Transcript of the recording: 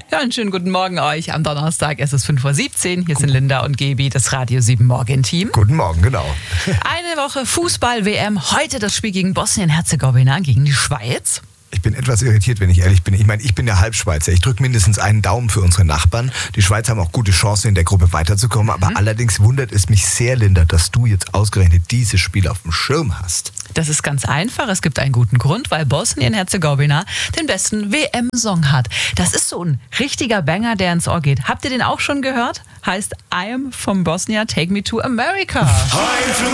Ja, einen schönen guten Morgen euch am Donnerstag. Es ist 5:17 Uhr. Hier sind Linda und Gebi, das Radio 7 Morgen-Team. Guten Morgen, genau. Eine Woche Fußball-WM. Heute das Spiel gegen Bosnien-Herzegowina, gegen die Schweiz. Ich bin etwas irritiert, wenn ich ehrlich bin. Ich meine, ich bin ja Halbschweizer. Ich drücke mindestens einen Daumen für unsere Nachbarn. Die Schweiz haben auch gute Chancen, in der Gruppe weiterzukommen. Aber allerdings wundert es mich sehr, Linda, dass du jetzt ausgerechnet dieses Spiel auf dem Schirm hast. Das ist ganz einfach. Es gibt einen guten Grund, weil Bosnien-Herzegowina den besten WM-Song hat. Das ist so ein richtiger Banger, der ins Ohr geht. Habt ihr den auch schon gehört? Heißt I Am from Bosnia, Take Me to America.